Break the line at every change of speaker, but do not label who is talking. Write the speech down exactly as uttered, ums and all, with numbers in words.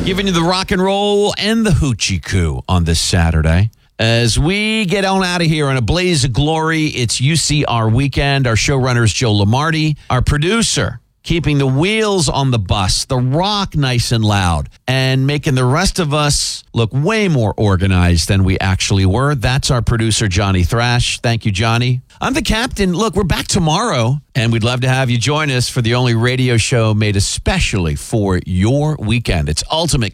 Giving you the rock and roll and the hoochie coo on this Saturday. As we get on out of here in a blaze of glory, it's U C R weekend. Our showrunner is Joe Lamarty. Our producer, keeping the wheels on the bus, the rock nice and loud, and making the rest of us look way more organized than we actually were. That's our producer, Johnny Thrash. Thank you, Johnny. I'm the captain. Look, we're back tomorrow, and we'd love to have you join us for the only radio show made especially for your weekend. It's ultimate